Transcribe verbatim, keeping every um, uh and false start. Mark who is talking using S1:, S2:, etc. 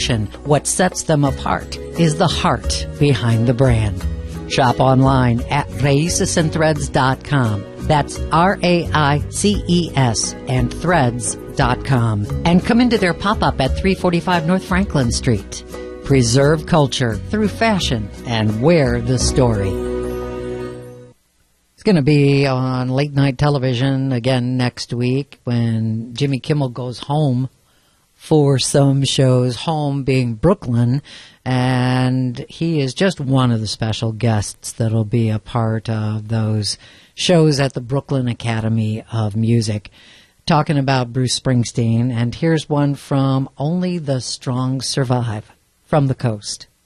S1: fashion, what sets them apart is the heart behind the brand. Shop online at raices and threads dot com. That's R A I C E S and threads dot com. And come into their pop-up at three forty-five North Franklin Street. Preserve culture through fashion and wear the story. It's going to be on late night television again next week when Jimmy Kimmel goes home for some shows, home being Brooklyn, and he is just one of the special guests that'll be a part of those shows at the Brooklyn Academy of Music, talking about Bruce Springsteen. And here's one from Only the Strong Survive, from the coast.